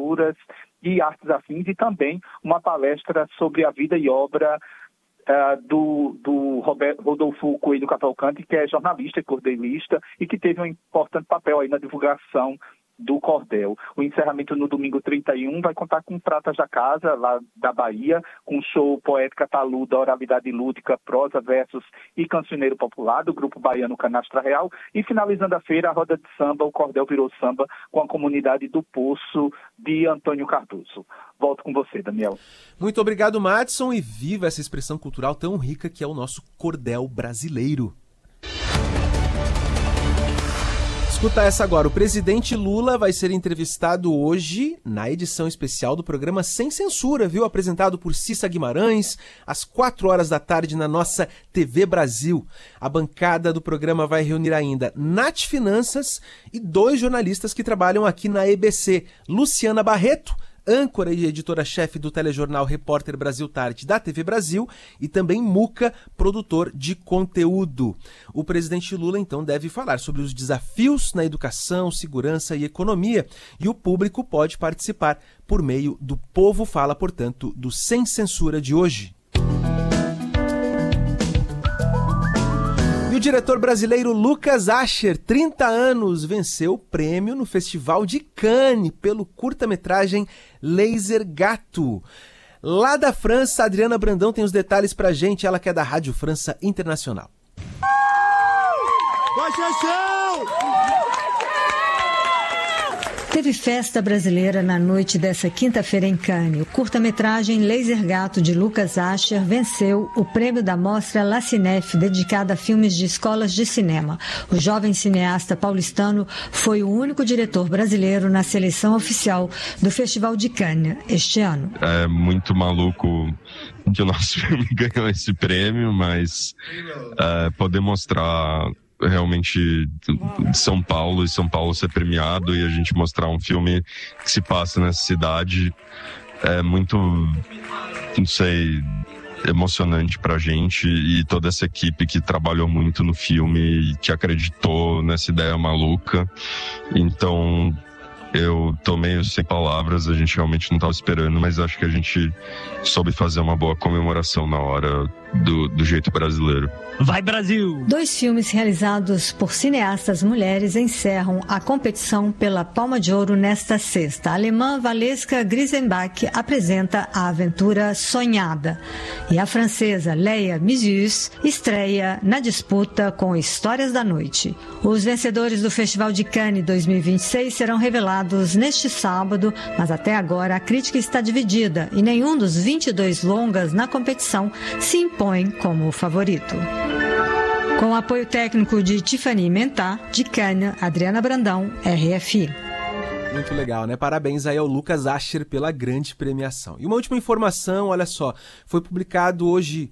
literaturas e artes afins, e também uma palestra sobre a vida e obra do Rodolfo Coelho Cavalcante, que é jornalista e cordelista e que teve um importante papel aí na divulgação do cordel. O encerramento no domingo 31 vai contar com Pratas da Casa, lá da Bahia, com show Poética Taluda, Oralidade Lúdica, Prosa, Versos e Cancioneiro Popular, do grupo baiano Canastra Real, e finalizando a feira, a roda de samba, o Cordel Virou Samba, com a comunidade do Poço de Antônio Cardoso. Volto com você, Daniel. Muito obrigado, Madison, e viva essa expressão cultural tão rica que é o nosso cordel brasileiro. Escuta essa agora. O presidente Lula vai ser entrevistado hoje na edição especial do programa Sem Censura, viu? Apresentado por Cissa Guimarães, às 4 da tarde na nossa TV Brasil. A bancada do programa vai reunir ainda Nath Finanças e 2 jornalistas que trabalham aqui na EBC. Luciana Barreto, âncora e editora-chefe do telejornal Repórter Brasil Tarde da TV Brasil, e também Muca, produtor de conteúdo. O presidente Lula, então, deve falar sobre os desafios na educação, segurança e economia, e o público pode participar por meio do Povo Fala, portanto, do Sem Censura de hoje. E o diretor brasileiro Lucas Ascher, 30 anos, venceu o prêmio no Festival de Cannes pelo curta-metragem Laser Gato. Lá da França, a Adriana Brandão tem os detalhes pra gente, ela que é da Rádio França Internacional. Teve festa brasileira na noite dessa quinta-feira em Cannes. O curta-metragem Laser Gato, de Lucas Ascher, venceu o prêmio da mostra La Cinef, dedicada a filmes de escolas de cinema. O jovem cineasta paulistano foi o único diretor brasileiro na seleção oficial do Festival de Cannes este ano. É muito maluco que o nosso filme ganhou esse prêmio, mas poder mostrar realmente de São Paulo, e São Paulo ser premiado, e a gente mostrar um filme que se passa nessa cidade é muito, não sei, emocionante pra gente, e toda essa equipe que trabalhou muito no filme e que acreditou nessa ideia maluca. Então eu tô meio sem palavras, a gente realmente não estava esperando, mas acho que a gente soube fazer uma boa comemoração na hora do jeito brasileiro. Vai, Brasil! 2 filmes realizados por cineastas mulheres encerram a competição pela Palma de Ouro nesta sexta. A alemã Valeska Grisenbach apresenta A Aventura Sonhada, e a francesa Leia Mizius estreia na disputa com Histórias da Noite. Os vencedores do Festival de Cannes 2026 serão revelados neste sábado, mas até agora a crítica está dividida e nenhum dos 22 longas na competição se impõe como favorito. Com o apoio técnico de Tiffany Mentá, de Cannes, Adriana Brandão, RFI. Muito legal, né? Parabéns aí ao Lucas Ascher pela grande premiação. E uma última informação, olha só, foi publicada hoje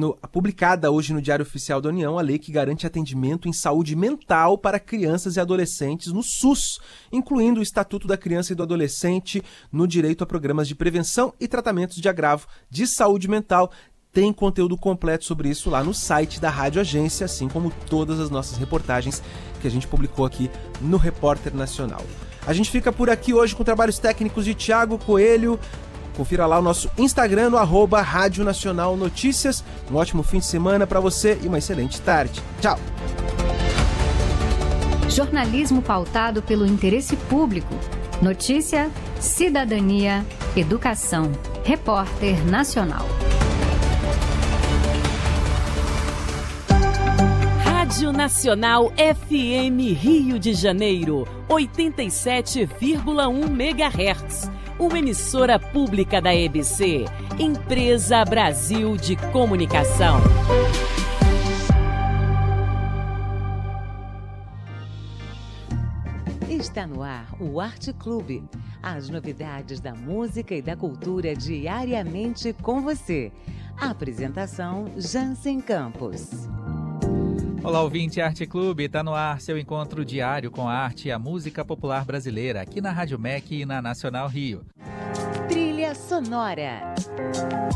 no Diário Oficial da União a lei que garante atendimento em saúde mental para crianças e adolescentes no SUS, incluindo o Estatuto da Criança e do Adolescente no direito a programas de prevenção e tratamentos de agravo de saúde mental. Tem conteúdo completo sobre isso lá no site da Rádio Agência, assim como todas as nossas reportagens que a gente publicou aqui no Repórter Nacional. A gente fica por aqui hoje com trabalhos técnicos de Thiago Coelho. Confira lá o nosso Instagram no @Rádio Nacional Notícias. Um ótimo fim de semana para você e uma excelente tarde. Tchau! Jornalismo pautado pelo interesse público. Notícia, cidadania, educação. Repórter Nacional. Rádio Nacional FM Rio de Janeiro, 87,1 MHz. Uma emissora pública da EBC, Empresa Brasil de Comunicação. Está no ar o Arte Clube. As novidades da música e da cultura diariamente com você. A apresentação, Jansen Campos. Olá, ouvinte Arte Clube, está no ar seu encontro diário com a arte e a música popular brasileira, aqui na Rádio MEC e na Nacional Rio. Trilha sonora.